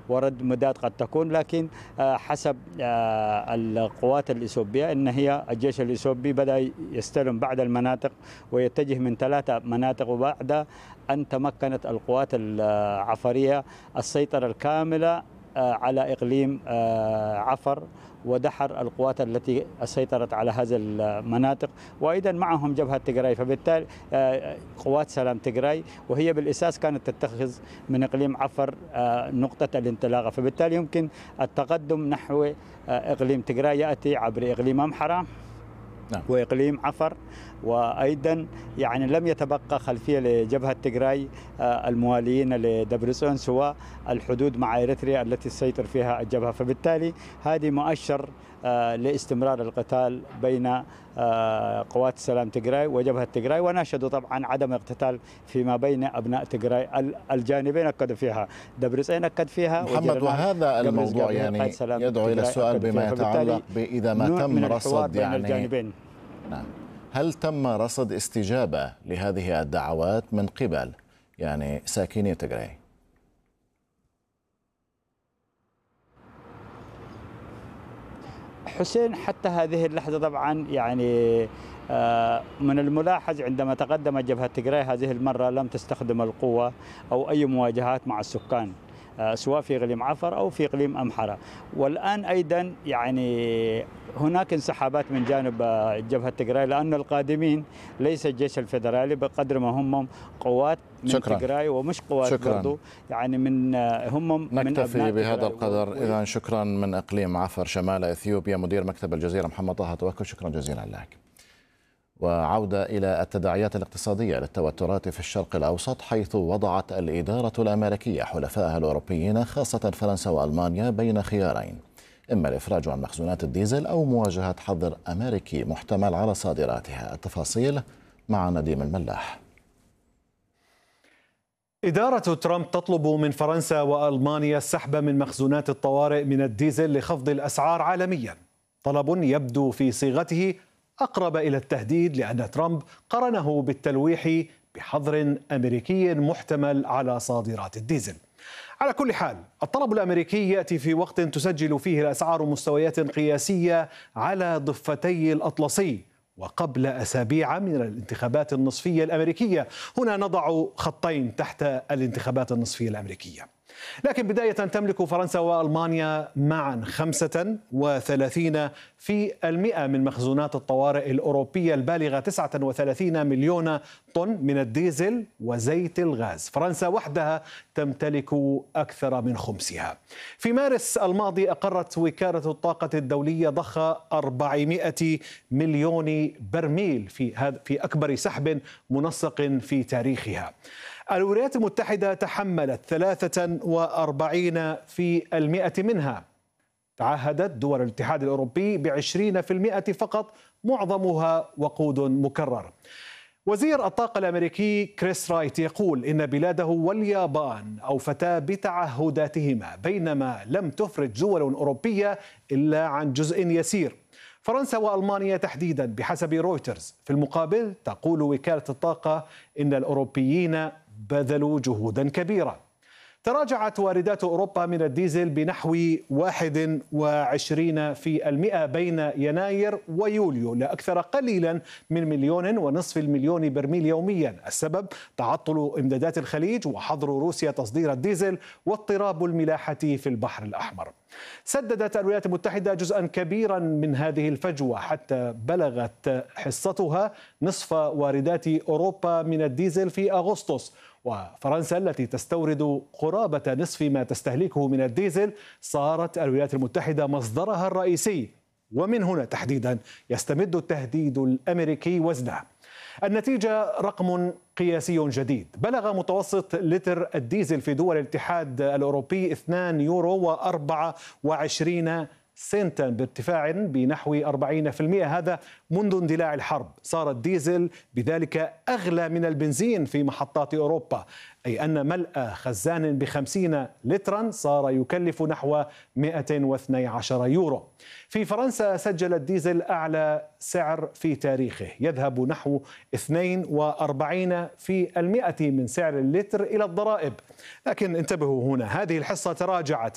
ورد مداد قد تكون، لكن حسب القوات الإثيوبية أن هي الجيش الإثيوبي بدأ يستلم بعض المناطق ويتجه من 3 مناطق، وبعد أن تمكنت القوات العفرية السيطرة الكاملة على إقليم عفر ودحر القوات التي سيطرت على هذه المناطق، وأيضا معهم جبهة تجراي. فبالتالي قوات سلام تجراي وهي بالأساس كانت تتخذ من إقليم عفر نقطة الانطلاقة، فبالتالي يمكن التقدم نحو إقليم تجراي يأتي عبر إقليم أمحرة وإقليم عفر، وأيضا يعني لم يتبقى خلفية لجبهة تجراي المواليين لدبرسون سوى الحدود مع إريتريا التي تسيطر فيها الجبهة. فبالتالي هذه مؤشر لاستمرار القتال بين قوات السلام تجراي وجبهة تجراي، وناشدوا طبعا عدم اقتتال فيما بين أبناء تجراي. الجانبين أكدوا فيها، دبرسين أكد فيها محمد. وهذا الموضوع يعني يدعو إلى السؤال بما يتعلق بإذا ما تم رصد يعني نعم، هل تم رصد استجابة لهذه الدعوات من قبل يعني ساكني تجراي؟ حسين، حتى هذه اللحظة طبعا يعني من الملاحظ عندما تقدم جبهة تجراي هذه المرة لم تستخدم القوة أو أي مواجهات مع السكان، سواء في إقليم عفر أو في إقليم أمحرة. والآن أيضا يعني هناك انسحابات من جانب جبهة تجراي، لأن القادمين ليس الجيش الفيدرالي بقدر ما هم قوات من تجراي ومش قوات برضو يعني هم نكتفي بهذا القدر. إذا شكرا من إقليم عفر شمال إثيوبيا مدير مكتب الجزيرة محمد طه توكل، شكرا جزيلا لك. وعودة إلى التداعيات الاقتصادية للتوترات في الشرق الأوسط، حيث وضعت الإدارة الأمريكية حلفائها الأوروبيين خاصة فرنسا وألمانيا بين خيارين: إما الإفراج عن مخزونات الديزل أو مواجهة حظر أمريكي محتمل على صادراتها. التفاصيل مع نديم الملاح. إدارة ترامب تطلب من فرنسا وألمانيا السحب من مخزونات الطوارئ من الديزل لخفض الأسعار عالميا، طلب يبدو في صيغته أقرب إلى التهديد، لأن ترامب قرنه بالتلويح بحظر أمريكي محتمل على صادرات الديزل. على كل حال، الطلب الأمريكي يأتي في وقت تسجل فيه الأسعار مستويات قياسية على ضفتي الأطلسي، وقبل أسابيع من الانتخابات النصفية الأمريكية. هنا نضع خطين تحت الانتخابات النصفية الأمريكية. لكن بداية تملك فرنسا وألمانيا معا 35% من مخزونات الطوارئ الأوروبية البالغة 39 مليون طن من الديزل وزيت الغاز. فرنسا وحدها تمتلك أكثر من خمسها. في مارس الماضي أقرت وكالة الطاقة الدولية ضخ 400 مليون برميل في أكبر سحب منسق في تاريخها. الولايات المتحدة تحملت 43% منها. تعهدت دول الاتحاد الأوروبي ب20% فقط، معظمها وقود مكرر. وزير الطاقة الأمريكي كريس رايت يقول إن بلاده واليابان أوفتا بتعهداتهما، بينما لم تفرج دول أوروبية إلا عن جزء يسير. فرنسا وألمانيا تحديدا بحسب رويترز. في المقابل تقول وكالة الطاقة إن الأوروبيين بذلوا جهودا كبيرة. تراجعت واردات أوروبا من الديزل بنحو 21% بين يناير ويوليو، لأكثر قليلا من 1.5 مليون برميل يوميا. السبب تعطل إمدادات الخليج وحظر روسيا تصدير الديزل واضطراب الملاحة في البحر الأحمر. سددت الولايات المتحدة جزءا كبيرا من هذه الفجوة حتى بلغت حصتها نصف واردات أوروبا من الديزل في أغسطس. وفرنسا التي تستورد قرابة نصف ما تستهلكه من الديزل صارت الولايات المتحدة مصدرها الرئيسي، ومن هنا تحديدا يستمد التهديد الأمريكي وزنه. النتيجة رقم قياسي جديد. بلغ متوسط لتر الديزل في دول الاتحاد الأوروبي 2 يورو و24 سنتا، بارتفاع بنحو 40%. هذا منذ اندلاع الحرب. صار الديزل بذلك أغلى من البنزين في محطات أوروبا، أي أن ملء خزان ب50 لترا صار يكلف نحو 112 يورو. في فرنسا سجل الديزل أعلى سعر في تاريخه، يذهب نحو 42% من سعر اللتر إلى الضرائب. لكن انتبهوا هنا، هذه الحصة تراجعت